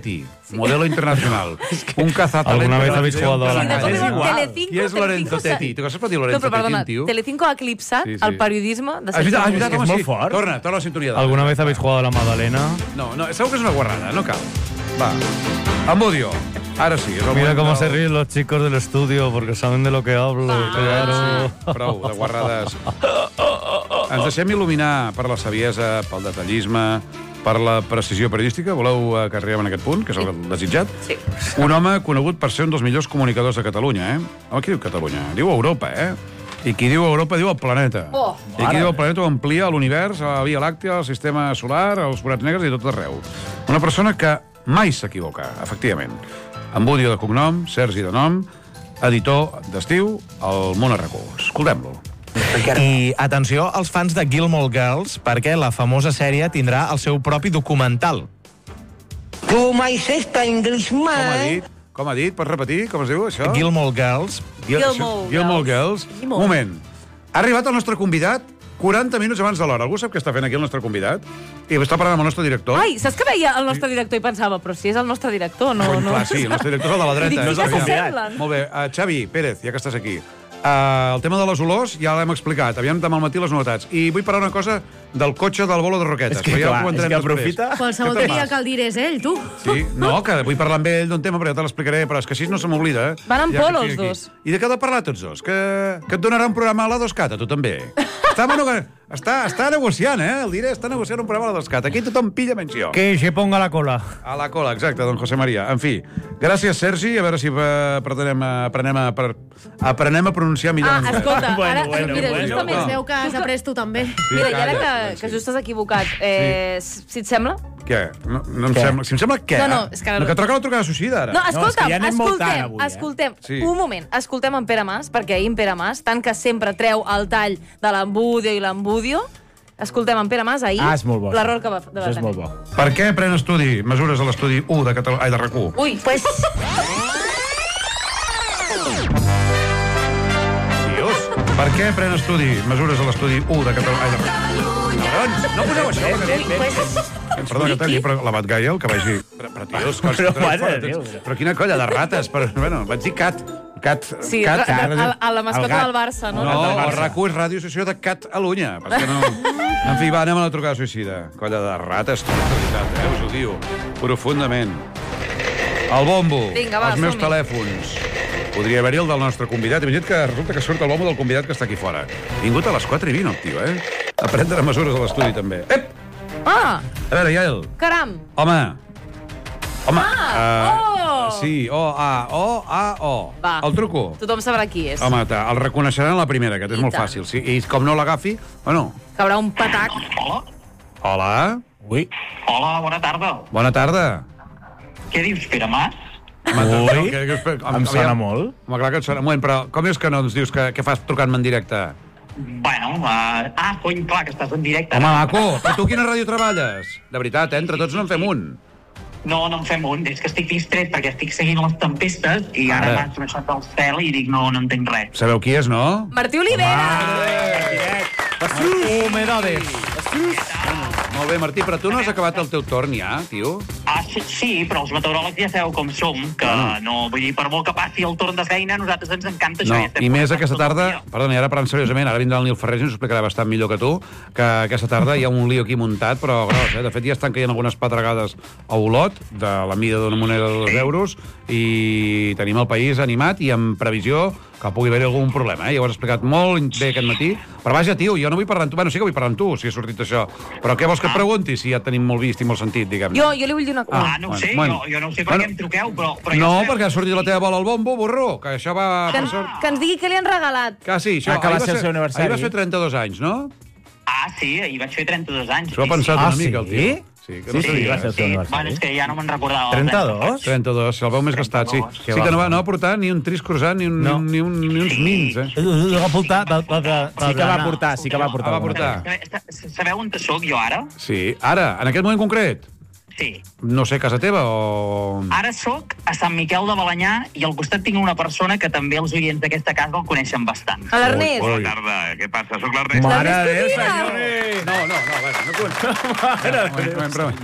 Teti, modelo internacional. Un cazatalento. ¿Alguna vez habéis jugado a la Sí, calle? és igual. Qui és Lorenzo Teti? Tu saps per dir Lorenzo Teti, un tio? Telecinco ha eclipsat el periodisme de És veritat, és home, molt sí. fort. Torna la sintonia. ¿Alguna vez habéis jugado a la Magdalena? No, segur que és una guarrada, no cal. Va, Amudio. Ara sí. Mira cómo se ríen los chicos del estudio porque saben de lo que hablo. Claro. Prou, de guarrades. Ens deixem il·luminar per la saviesa, pel detallisme, per la precisió periodística. Voleu que arribem en aquest punt, que és el desitjat? Sí. Un home conegut per ser un dels millors comunicadors de Catalunya, eh? Home, qui diu Catalunya? Diu Europa, eh? I qui diu Europa diu el planeta. Oh. I qui diu el planeta ho amplia a l'univers, a la Via Làctea, al sistema solar, als forats negres i tot arreu. Una persona que mai s'equivoca, efectivament. Ambudio de cognom, Sergi de nom, editor d'estiu, al Món RQ. Escoltem-lo. I atenció als fans de Gilmore Girls, perquè la famosa sèrie tindrà el seu propi documental. Com ha dit? Pots repetir? Com es diu, això? Gilmore Girls. Gilmore Girls. Un moment. Ha arribat el nostre convidat 40 minuts abans de l'hora. Algú sap què està fent aquí el nostre convidat? I està parlant amb el nostre director. Ai, saps que veia el nostre director i pensava, però si és el nostre director, no... Clar, sí, el nostre director és el de la dreta. Dic, És el que convidat. s'assemblen. Molt bé. Xavi Pérez, ja que estàs aquí. El tema de les olors ja l'hem explicat. Aviam demà al matí les novetats. I vull parlar una cosa del cotxe del bolo de Roquetes. És que, clar, és que aprofita. Qualsevol dia que el dir és ell, tu. Sí, no, que vull parlar amb ell d'un tema, però ja te l'explicaré, però és que així no se m'oblida. Van en Ja polo, que els estic dos. aquí. I de què heu de parlar tots dos? Que et donarà un programa a la 2CAT, a tu també. Està negociant, eh? El diré, està negociant un programa a la 2CAT. Aquí tothom pilla menys jo. Que se ponga la cola. A la cola, exacte, don José María. En fi, gràcies, Sergi. A veure si aprenem a pronunciar millor l'anglès. Escolta, Bueno, ara... bueno, mira, bueno. justament... Es veu que has après tu també. Mira, i ara calla, que just has equivocat, si et sembla... Què? No em sembla... Si em sembla què? No, és que... No, que truca la trucada suïcida, ara. No, escolta'm, ja anem molt tard, avui, escoltem, Sí. un moment, escoltem en Pere Mas, perquè ahir en Pere Mas, tant que sempre treu el tall de l'embudio i l'embudio, escoltem en Pere Mas ahir és molt bo. l'error que va Això és tenir. molt bo. Per què pren estudi, mesures a l'estudi 1 de Catalunya, de RAC1? Ui, pues... Dios, per què pren estudi, mesures a l'estudi 1 de Catalunya? Cabrons, no poseu això. Perdó que talli, però la Batgaiel, que vagi... Però tios, Però, mare de Déu. però quina colla de rates. Però, bueno, vaig dir cat. Sí, cat. a la mascota el gat. del Barça, no? No, el RAC1 és Ràdio Associació de Catalunya. Perquè no... En fi, va, anem a la trucada suïcida. Colla de rates, tu, de veritat, us ho diu profundament. El bombo, Vinga, va, els meus som-hi. telèfons. Podria haver-hi el del nostre convidat. Imagina't que resulta que surt el bombo del convidat que està aquí fora. Vingut a les 4:20, el tio, eh? A prendre mesures a l'estudi, també. Ep! Ah, A veure, Yael. caram! Home. Oh! Sí, O. Va. El truco. Tothom sabrà qui és. Home, el reconeixeran a la primera, que és I molt tant. fàcil. Sí, i com no l'agafi, bueno... Caurà un patac. Hola. Ui. Hola, bona tarda. Bona tarda. Què dius, Pere Mas? Ui, em sona molt. Home, clar que et sona. Un moment, però com és que no ens dius que fas trucant-me en directe? Bueno, cony, clar, que estàs en directe. Home, maco, però tu a quina ràdio treballes? De veritat, entre tots no en fem un. No en fem un. És que estic distret perquè estic seguint les tempestes i ara Ara. m'has baixat del cel i dic, no entenc res. Sabeu qui és, no? Martí Olivera! Humedades. Molt bé, Martí, però tu no has acabat el teu torn ja, tio? Sí, però els meteoròlegs ja sabeu com som, que no, vull dir, per molt que passi el torn de feina, a nosaltres ens encanta això. No, ja estem i més portant aquesta tot el tarda, dia. perdona, i ara parlant seriosament, ara vindrà el Nil Ferrer i ens ho explicarà bastant millor que tu, que aquesta tarda hi ha un lío aquí muntat, però gros, De fet, ja estan caient algunes pedregades a Olot, de la mida d'una moneda de 2 euros, i tenim el país animat i amb previsió que pugui haver algun problema, Ja ho has explicat molt bé aquest matí. Però vaja, tio, jo no vull parlar amb tu. Bueno, sí que vull parlar amb tu, si ha sortit això. Però què vols que et pregunti, si ja et tenim molt vist i molt sentit, diguem? Jo li vull dir una cosa. No ho sé, bueno. jo no ho sé per què em truqueu, però No, ja perquè ha sortit la teva bola al bombo, burro, que això va... Que ens digui què li han regalat. Que sí, això... Que va ahir ser el seu aniversari. Ahir va fer 32 anys, no? Sí, ahir vaig fer 32 anys. S'ho ha pensat una sí? mica, el tio. Sí, que no Sí, sabia, va ser el seu aniversari. Bueno, és que ja no me'n recordava. 32? 32, si el veu més gastat, sí. Sí que no va portar ni un tris croissant ni uns mins, Sí que va portar, sí que va portar. Va portar. Sabeu on soc jo ara? Sí, ara, en aquest moment concret, Sí. no sé, casa teva o... Ara sóc a Sant Miquel de Balanyà i al costat tinc una persona que també els oients d'aquesta casa el coneixen bastant. A l'Ernest. Ui. tarda, què passa? Sóc l'Ernest. Mare de Codina. senyor! No, no comencem.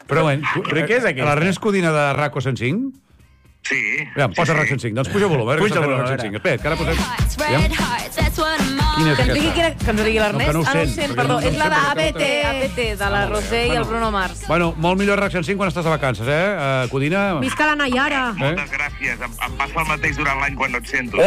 Però bé, què és aquest? l'Ernest Codina de RACO 105? Sí. Aviam, posa RACO 105. Doncs puja volum, Puja volum, RACO a veure. 105. Espera, que ara posem... Aviam. Quina és Que ens digui, aquesta? que ens digui l'Ernest. No, que no ho No sent, ho sent, perquè perdó. no És la sé per què d'ABT, ABT, de la Rosé i el Bruno Mars. Bueno, molt millor RACO 105 quan estàs de vacances, Codina? Visca la Nayara. Moltes gràcies. Em passa el mateix durant l'any quan no et sento.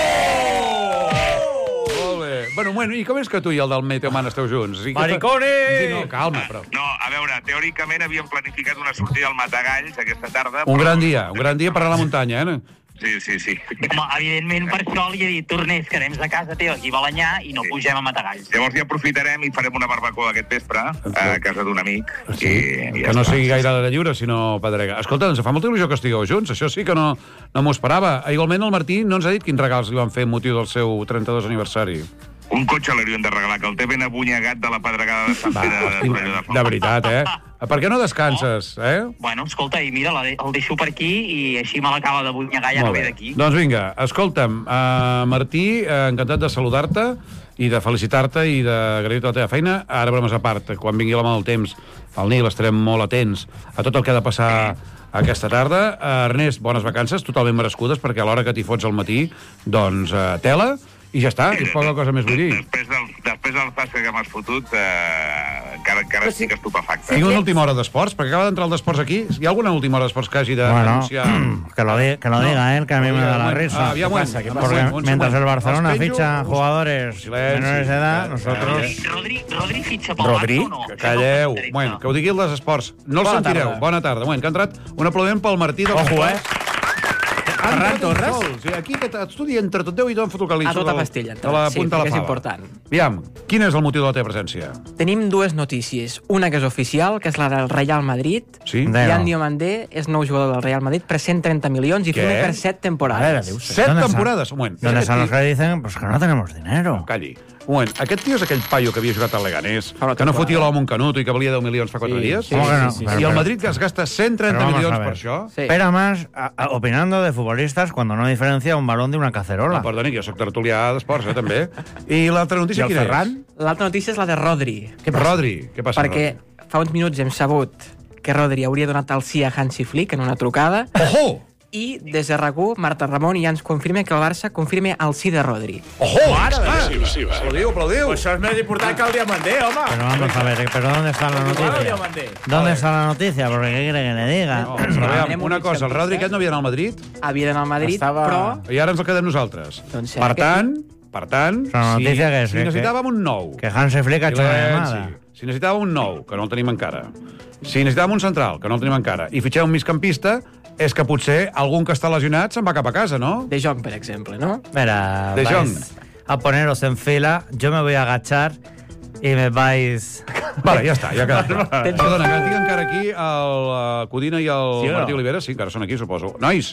Molt bé. Bueno, i com és que tu i el del Meteoman esteu junts? Sí, Maricones! Sí, no, calma, però... No, a veure, teòricament havíem planificat una sortida al Matagalls aquesta tarda. Un gran dia per anar a la muntanya, Sí. Home, evidentment, per això li he dit, tornés, quedem a casa teva aquí a Balanyà i no pugem a Matagalls. Llavors ja aprofitarem i farem una barbacoa aquest vespre a casa d'un amic. Sí, que no sigui gaire l'aire lliure, sinó pedrega. Escolta, ens fa molta il·lusió que estigueu junts, això sí que no m'ho esperava. Igualment el Martí no ens ha dit quins regals li van fer amb motiu del seu 32 aniversari. Un cotxe li haurien de regalar, que el té ben abunyegat de la pedregada de Sant Pere de Torelló de Foc. De veritat, Per què no descanses, Bueno, escolta, i mira, el deixo per aquí i així me l'acaba d'abunyegar, ja no ve d'aquí. Doncs vinga, escolta'm, Martí, encantat de saludar-te i de felicitar-te i d'agrair-te la teva feina. Ara, bromes a part, quan vingui la mà del temps, al Nil estarem molt atents a tot el que ha de passar aquesta tarda. Ernest, bones vacances, totalment merescudes, perquè a l'hora que t'hi fots al matí, doncs, tela, i ja està, i poca cosa més vull dir. Després del tasca que m'has fotut, encara estic estupefacte. Tinc una última hora d'esports, perquè acaba d'entrar el d'esports aquí. Hi ha alguna última hora d'esports que hagi d'anunciar? Que lo diga él, que a mí me da la risa. Porque mientras el Barcelona ficha jugadores menores de edad, nosotros... Rodri fitxa pel Barça o no? Calleu. Bueno, que ho digui els esports. No el sentireu. Bona tarda. Bueno, que ha entrat un aplaudiment pel Martí del... Ojo, Ferran Torres? Sí, aquí que t'estudi entre tot Déu i tot fotocalitzo. A tota pastilla. De la punta de la és fava. important. Aviam, quin és el motiu de la teva presència? Tenim dues notícies. Una que és oficial, que és la del Real Madrid. Sí? Jan Diomandé és nou jugador del Real Madrid per 130 milions i firma per 7 temporades. 7 temporades? Un moment. ¿Dónde están los que dicen pues que no tenemos dinero? Calli. Un moment, aquest tio és aquell paio que havia jugat al Leganés, que no fotia l'home un canut i que valia 10 milions fa 4 dies? ¿Cómo que no? I el Madrid que es gasta 130 milions per això? Sí. Pera más opinando de futbolistas cuando no diferencia un balón de una cacerola. Perdoni, que jo soc tertulià d'esports, també. I l'altra notícia quina és? L'altra notícia és la de Rodri. Rodri, què passa? Perquè fa uns minuts hem sabut que Rodri hauria donat el sí a Hansi Flick en una trucada. Ojo! I des de RAC1, Marta Ramon ja ens confirma que el Barça confirma el sí de Rodri. Ojo! Aplaudiu. Pues això és més important que el Diamandé, home. Pero vamos a ver, ¿pero dónde está la noticia? ¿Dónde está la noticia? Porque ¿qué quiere que le diga? No, però aviam, una cosa, el Rodri aquest no havia d'anar al Madrid? Havia d'anar al Madrid, però... I ara ens el quedem nosaltres. Doncs Per tant, La notícia que és si necessitàvem un nou... Que Hansi Flick ha hecho la llamada. Si necessitàvem un nou, que no el tenim encara. Si necessitàvem un central, que no el tenim encara. I fitxem un migcampista, és que potser algun que està lesionat se'n va cap a casa, no? De Jong, per exemple, no? Mira, De Jong. a poneros en fila, yo me voy a agachar y me vais... Vale, ja està, ja ha quedat clar. Perdona, que tinc encara aquí el Codina i el Martí Olivera. Sí, encara són aquí, suposo. Nois!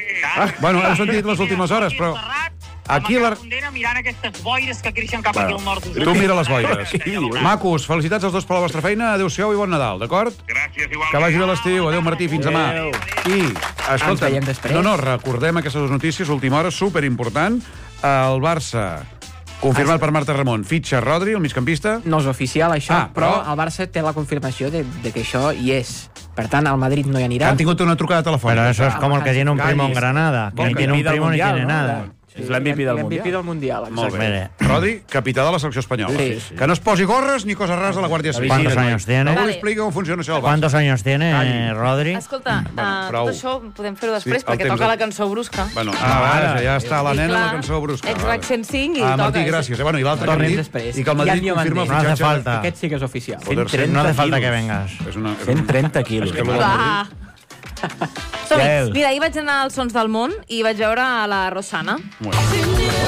Bueno, heu sentit les últimes hores, però... Aquí la... mirant aquestes boires que creixen cap aquí al nord. Tu mira les boires. Macos, felicitats als dos per la vostra feina. Adéu-siau i bon Nadal, d'acord? Gràcies, igualment. Que vagi bé l'estiu. Adéu, Martí, fins demà. I, escolta, Ens veiem després. no, recordem aquestes dues notícies, última hora, superimportant. El Barça, confirmat per Marta Ramon, fitxa Rodri, el migcampista. No és oficial, això, però el Barça té la confirmació de que això hi és. Per tant, al Madrid no hi anirà. Han tingut una trucada telefònica. Pero eso es como el que tiene un primo en Granada, que ni tiene un primo ni tiene nada. És l'MVP del Mundial. L'MVP del Mundial, Molt exacte. bé. Rodri, capità de la selecció espanyola. Sí. Que no es posi gorres ni coses rares de la Guàrdia Civil. ¿Cuántos años tiene? No Vale. m'explica com funciona això al Barça. ¿Cuántos años tiene Rodri? Escolta, prou. tot això podem fer-ho després, Sí, el perquè temps toca de- la cançó brusca. Bueno, ja està la nena la cançó brusca. Ex-RAC 105 i Martí, toca. gràcies. Bueno, i l'altre que Tornem hem dit, després. i que el Ja Madrid envio confirma el Mandé. No hace fitxatge. falta. Aquest sí que és oficial. No hace falta que vengas. És una, 130 quilos. És que lo del Va. Madrid- Som-hi. Mira, ahir vaig anar als Sons del Món i vaig veure a la Rosana. Bueno.